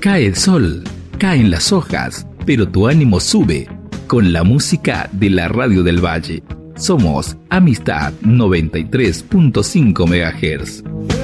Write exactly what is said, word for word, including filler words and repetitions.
Cae el sol, caen las hojas, pero tu ánimo sube con la música de la Radio del Valle. Somos Amistad noventa y tres punto cinco megahertz.